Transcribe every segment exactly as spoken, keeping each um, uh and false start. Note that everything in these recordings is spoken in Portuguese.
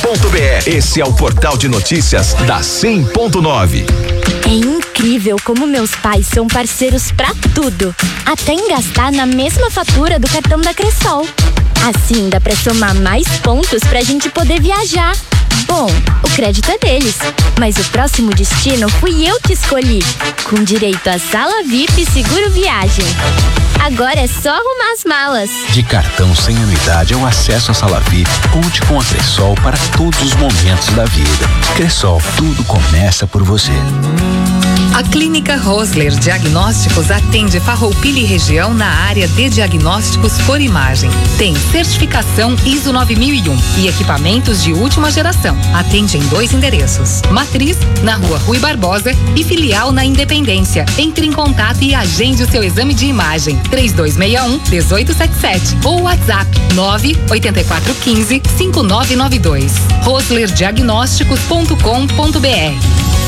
ponto b r. Esse é o portal de notícias da cem ponto nove. É incrível como meus pais são parceiros pra tudo, até em gastar na mesma fatura do cartão da Cressol. Assim dá pra somar mais pontos pra gente poder viajar. Bom, o crédito é deles, mas o próximo destino fui eu que escolhi, com direito a sala V I P e seguro viagem. Agora é só arrumar as malas. De cartão sem anuidade ao acesso à sala V I P, conte com a Cressol para todos os momentos da vida. Cressol, tudo começa por você. A Clínica Rosler Diagnósticos atende Farroupilha e região na área de diagnósticos por imagem. Tem certificação I S O nove mil e um e equipamentos de última geração. Atende em dois endereços: Matriz, na Rua Rui Barbosa, e filial na Independência. Entre em contato e agende o seu exame de imagem. três dois seis um, um oito sete sete ou WhatsApp nove oito quatro um cinco, cinco nove nove dois. rosler diagnósticos ponto com ponto b r.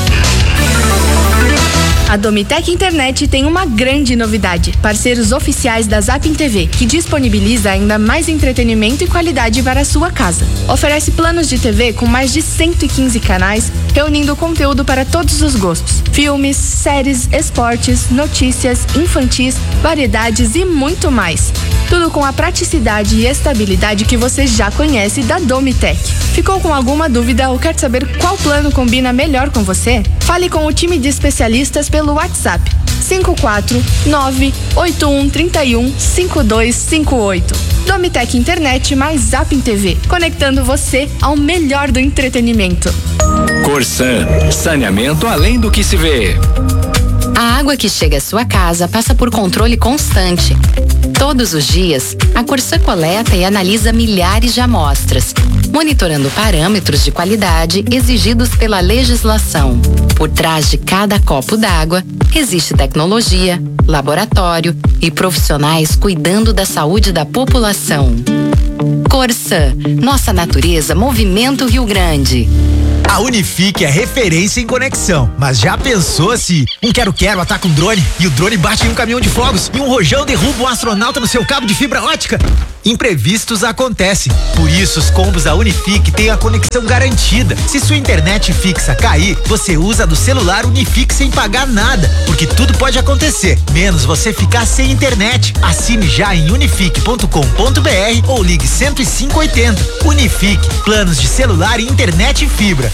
A Domitec Internet tem uma grande novidade. Parceiros oficiais da Zapin T V, que disponibiliza ainda mais entretenimento e qualidade para a sua casa. Oferece planos de T V com mais de cento e quinze canais, reunindo conteúdo para todos os gostos. Filmes, séries, esportes, notícias, infantis, variedades e muito mais. Tudo com a praticidade e estabilidade que você já conhece da Domitec. Ficou com alguma dúvida ou quer saber qual plano combina melhor com você? Fale com o time de especialistas pelo WhatsApp cinco quatro nove oito um três um cinco dois cinco oito. Domitec Internet mais Zapin T V, conectando você ao melhor do entretenimento. Corsan, saneamento além do que se vê. A água que chega à sua casa passa por controle constante. Todos os dias, a Corsan coleta e analisa milhares de amostras, monitorando parâmetros de qualidade exigidos pela legislação. Por trás de cada copo d'água, existe tecnologia, laboratório e profissionais cuidando da saúde da população. Corsan, nossa natureza movimenta o Rio Grande. A Unifique é referência em conexão, mas já pensou se um quero-quero ataca um drone e o drone bate em um caminhão de fogos e um rojão derruba um astronauta no seu cabo de fibra ótica? Imprevistos acontecem, por isso os combos da Unifique têm a conexão garantida. Se sua internet fixa cair, você usa do celular Unifique sem pagar nada, porque tudo pode acontecer, menos você ficar sem internet. Assine já em unifique ponto com ponto b r ou ligue cento e cinco oitenta. Unifique, planos de celular e internet fibra.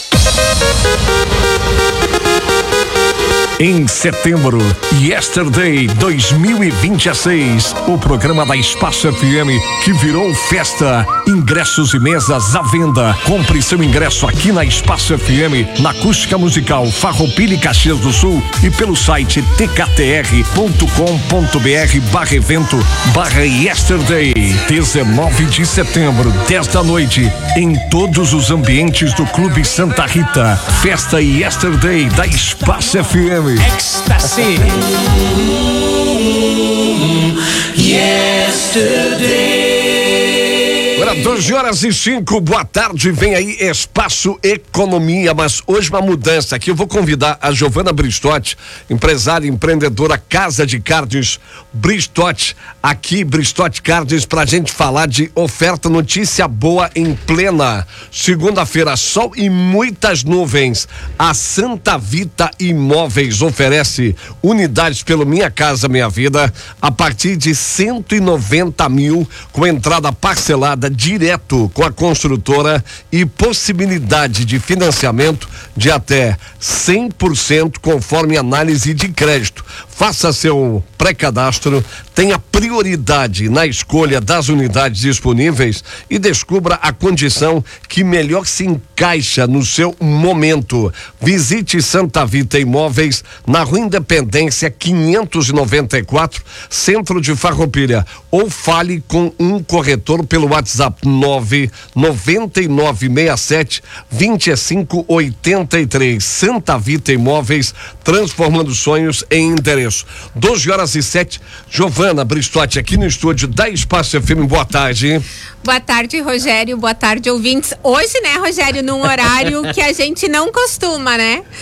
Em setembro, Yesterday dois mil e vinte e seis, o programa da Espaço F M que virou festa. Ingressos e mesas à venda. Compre seu ingresso aqui na Espaço F M, na Acústica Musical Farroupilha e Caxias do Sul e pelo site t k t r ponto com ponto b r barra evento barra Yesterday. dezenove de setembro, dez da noite, em todos os ambientes do Clube Santa Rita. Festa Yesterday da Espaço F M. Ecstasy. Yesterday. Agora doze horas e cinco, boa tarde, vem aí Espaço Economia, mas hoje uma mudança aqui, eu vou convidar a Giovana Bristotti, empresária, empreendedora, Casa de Carnes Bristotti, aqui Bristotti Carnes, pra gente falar de oferta, notícia boa em plena segunda-feira, sol e muitas nuvens. A Santa Vita Imóveis oferece unidades pelo Minha Casa Minha Vida a partir de cento e noventa mil, com entrada parcelada direto com a construtora e possibilidade de financiamento de até cem por cento conforme análise de crédito. Faça seu pré-cadastro, tenha prioridade na escolha das unidades disponíveis e descubra a condição que melhor se encaixa no seu momento. Visite Santa Vita Imóveis na Rua Independência quinhentos e noventa e quatro, centro de Farroupilha, ou fale com um corretor pelo WhatsApp nove nove nove seis sete dois cinco oito três. Santa Vita Imóveis, transformando sonhos em endereço. doze horas e sete. Giovana Bristotti aqui no estúdio da Espaço F M, boa tarde. Boa tarde, Rogério, boa tarde, ouvintes. Hoje, né, Rogério, num horário que a gente não costuma, né?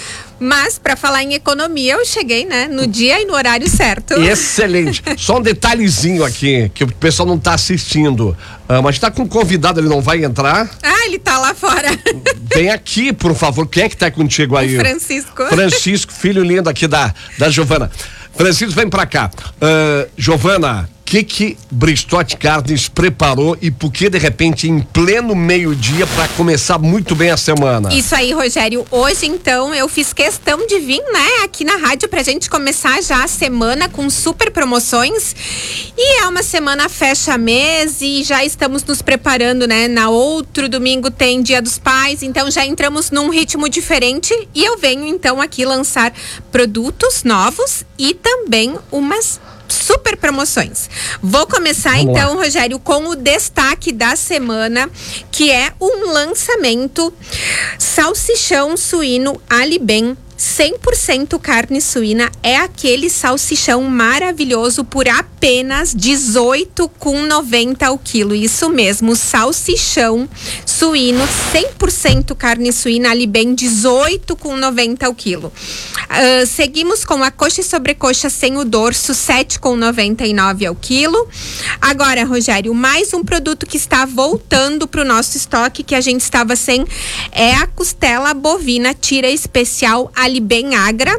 Mas para falar em economia, eu cheguei, né, no dia e no horário certo. Excelente. Só um detalhezinho aqui, que o pessoal não tá assistindo. Ah, mas tá com um convidado, ele não vai entrar? Ah, ele tá lá fora. Vem aqui, por favor. Quem é que tá contigo aí? O Francisco. Francisco, filho lindo aqui da, da Giovana. Francisco, vem pra cá. Uh, Giovana, o que que Bristotti Carnes preparou e por que de repente em pleno meio-dia para começar muito bem a semana? Isso aí, Rogério. Hoje então eu fiz questão de vir, né, aqui na rádio pra gente começar já a semana com super promoções. E é uma semana fecha mês e já estamos nos preparando, né? Na outro domingo tem Dia dos Pais, então já entramos num ritmo diferente e eu venho então aqui lançar produtos novos e também umas super promoções. Vou começar Vamos então, lá. Rogério, com o destaque da semana, que é um lançamento salsichão suíno Alibem cem por cento carne suína. É aquele salsichão maravilhoso por apenas dezoito reais e noventa centavos ao quilo. Isso mesmo, salsichão suíno cem por cento carne suína Alibem, dezoito reais e noventa centavos ao quilo. Uh, seguimos com a coxa e sobrecoxa sem o dorso, sete reais e noventa e nove centavos ao quilo. Agora, Rogério, mais um produto que está voltando para o nosso estoque, que a gente estava sem, é a costela bovina tira especial Alibem Agra,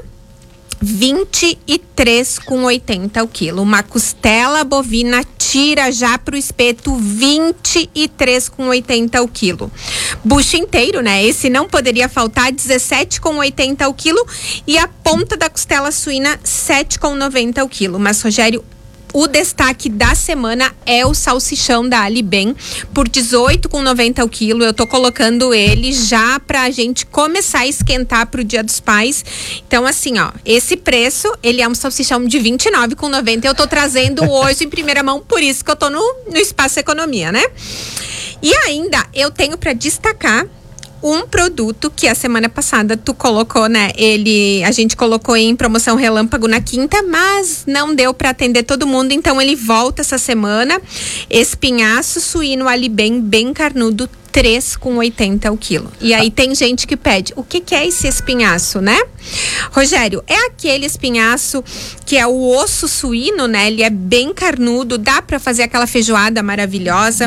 vinte e três reais e oitenta centavos ao quilo. Uma costela bovina tira já pro espeto, vinte e três reais e oitenta centavos ao quilo. Bucho inteiro, né? Esse não poderia faltar, dezessete reais e oitenta centavos ao quilo. E a ponta da costela suína, sete reais e noventa centavos ao quilo. Mas, Rogério, o destaque da semana é o salsichão da Alibem por dezoito reais e noventa centavos ao quilo. Eu tô colocando ele já pra gente começar a esquentar pro Dia dos Pais. Então, assim, ó, esse preço, ele é um salsichão de vinte e nove reais e noventa centavos. Eu tô trazendo hoje em primeira mão, por isso que eu tô no, no Espaço Economia, né? E ainda eu tenho pra destacar um produto que a semana passada tu colocou, né? Ele, a gente colocou em promoção relâmpago na quinta, mas não deu para atender todo mundo, então ele volta essa semana. Espinhaço suíno Alibem bem carnudo, três reais e oitenta centavos ao quilo. E aí tem gente que pede, o que que é esse espinhaço, né? Rogério, é aquele espinhaço que é o osso suíno, né? Ele é bem carnudo, dá para fazer aquela feijoada maravilhosa.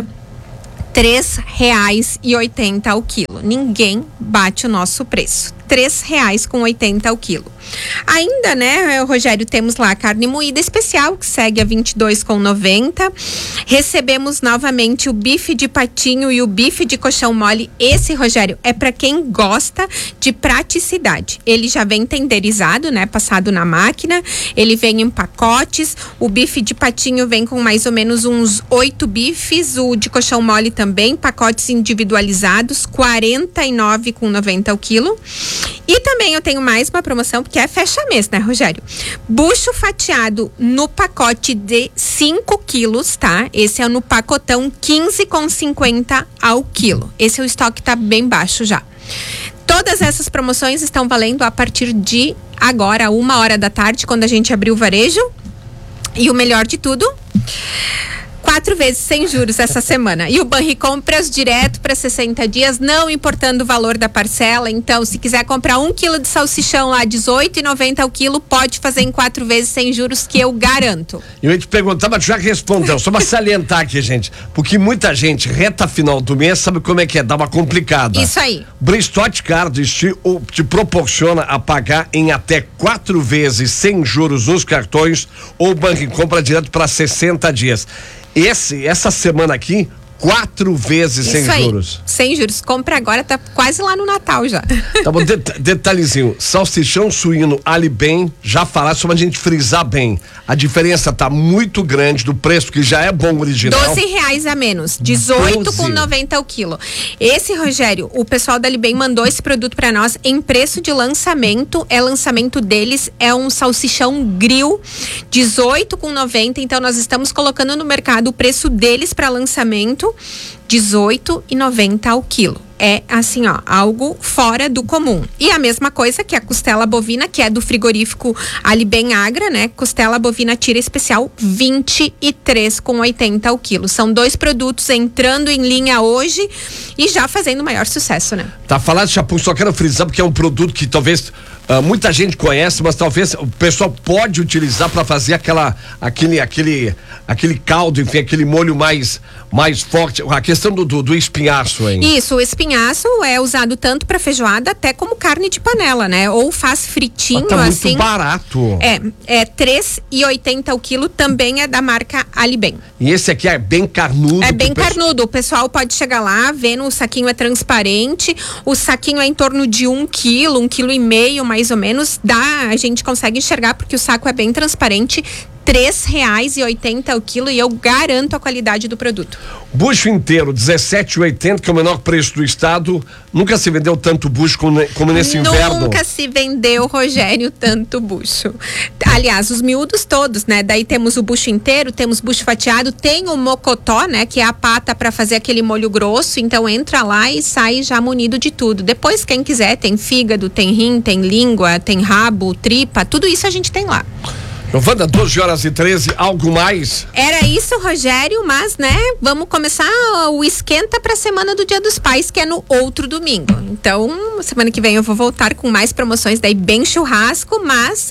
três reais e oitenta centavos ao quilo. Ninguém bate o nosso preço. três reais e oitenta centavos ao quilo. Ainda, né, Rogério, temos lá a carne moída especial, que segue a vinte e dois reais e noventa centavos. Recebemos novamente o bife de patinho e o bife de coxão mole. Esse, Rogério, é para quem gosta de praticidade. Ele já vem tenderizado, né, passado na máquina. Ele vem em pacotes. O bife de patinho vem com mais ou menos uns oito bifes. O de coxão mole também, pacotes individualizados, quarenta e nove reais e noventa centavos ao quilo. E também eu tenho mais uma promoção, porque é fecha mês, né, Rogério? Bucho fatiado no pacote de cinco quilos, tá? Esse é no pacotão, quinze reais e cinquenta centavos ao quilo. Esse é o estoque, tá bem baixo já. Todas essas promoções estão valendo a partir de agora, uma hora da tarde, quando a gente abrir o varejo. E o melhor de tudo, quatro vezes sem juros essa semana. E o Banricompras direto para sessenta dias, não importando o valor da parcela. Então, se quiser comprar um quilo de salsichão lá, dezoito reais e noventa centavos ao quilo, pode fazer em quatro vezes sem juros, que eu garanto. Eu ia te perguntar, mas já respondeu. Só para salientar aqui, gente, porque muita gente, reta final do mês, sabe como é que é? Dá uma complicada. Isso aí. Bristotti Cards te, te proporciona a pagar em até quatro vezes sem juros nos cartões ou Banricompra direto para sessenta dias. Esse, essa semana aqui, quatro vezes Isso sem aí. juros. Sem juros. Compra agora, tá quase lá no Natal já. Tá bom, det detalhezinho. Salsichão suíno Alibem, já falar, só pra gente frisar bem. A diferença tá muito grande do preço, que já é bom original. doze reais a menos, dezoito reais e noventa centavos ao quilo. Esse, Rogério, o pessoal da Alibem mandou esse produto pra nós em preço de lançamento. É lançamento deles, é um salsichão grill, dezoito reais e noventa centavos. Então nós estamos colocando no mercado o preço deles para lançamento, dezoito reais e noventa centavos ao quilo. É assim, ó, algo fora do comum. E a mesma coisa que a costela bovina, que é do frigorífico Alibem Agra, né? Costela bovina tira especial, vinte e três reais e oitenta centavos ao quilo. São dois produtos entrando em linha hoje e já fazendo maior sucesso, né? Tá falando de chapum, só quero frisar porque é um produto que talvez uh, muita gente conhece, mas talvez o pessoal pode utilizar para fazer aquela, aquele, aquele, aquele caldo, enfim, aquele molho mais, mais forte. A questão do, do, do espinhaço, hein? Isso, o espinhaço é usado tanto para feijoada até como carne de panela, né? Ou faz fritinho, mas tá muito assim. Barato. É, é três reais e oitenta o quilo, também é da marca Alibem. E esse aqui é bem carnudo. É bem carnudo, o pessoal pode chegar lá, vendo, o saquinho é transparente, o saquinho é em torno de um quilo, um quilo e meio mais ou menos, dá, a gente consegue enxergar porque o saco é bem transparente. Três reais e oitenta o quilo e eu garanto a qualidade do produto. Bucho inteiro, dezessete e oitenta, que é o menor preço do estado. Nunca se vendeu tanto bucho como, como nesse Nunca inverno. Nunca se vendeu, Rogério, tanto bucho. Aliás, os miúdos todos, né? Daí temos o bucho inteiro, temos bucho fatiado, tem o mocotó, né? Que é a pata para fazer aquele molho grosso. Então entra lá e sai já munido de tudo. Depois, quem quiser, tem fígado, tem rim, tem língua, tem rabo, tripa, tudo isso a gente tem lá. Giovana, doze horas e treze, algo mais? Era isso, Rogério, mas, né, vamos começar o esquenta pra semana do Dia dos Pais, que é no outro domingo. Então, semana que vem eu vou voltar com mais promoções, daí bem churrasco, mas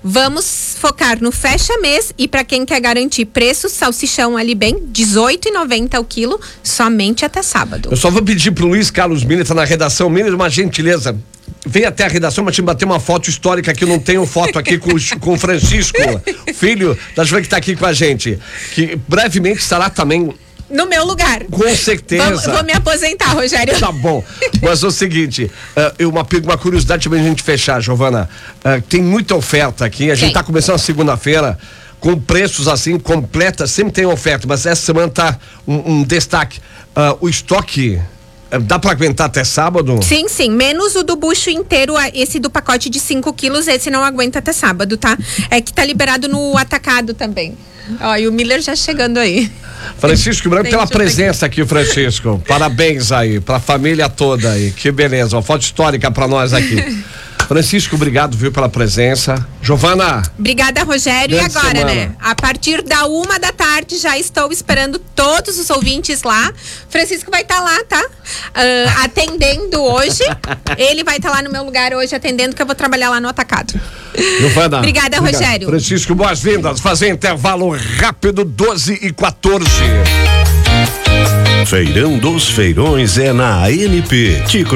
vamos focar no fecha mês e pra quem quer garantir preço, salsichão ali bem, dezoito e noventa o quilo, somente até sábado. Eu só vou pedir pro Luiz Carlos Miller, tá na redação, Miller, uma gentileza. Vem até a redação, mas te bater uma foto histórica que eu não tenho foto aqui com, com o Francisco, filho da Joana que tá aqui com a gente, que brevemente estará também no meu lugar. Com certeza. Vou, vou me aposentar, Rogério. Tá bom. Mas é o seguinte, uh, uma, uma curiosidade pra gente fechar, Giovana. Uh, tem muita oferta aqui. A gente tá começando a segunda-feira com preços assim, completa. Sempre tem oferta, mas essa semana tá um, um destaque. Uh, o estoque. Dá pra aguentar até sábado? Sim, sim. Menos o do bucho inteiro, esse do pacote de cinco quilos, esse não aguenta até sábado, tá? É que tá liberado no atacado também. Ó, e o Miller já chegando aí. Francisco Branco, pela presença aqui, Francisco. Parabéns aí, pra família toda aí. Que beleza. Uma foto histórica pra nós aqui. Francisco, obrigado, viu, pela presença. Giovana. Obrigada, Rogério. E agora, semana. né? A partir da uma da tarde, já estou esperando todos os ouvintes lá. Francisco vai estar tá lá, tá? Uh, atendendo hoje. Ele vai estar tá lá no meu lugar hoje, atendendo, que eu vou trabalhar lá no atacado. Giovana. Obrigada, obrigado. Rogério. Francisco, boas-vindas. Fazer intervalo rápido, doze e quatorze. Feirão dos Feirões é na A N P. Tico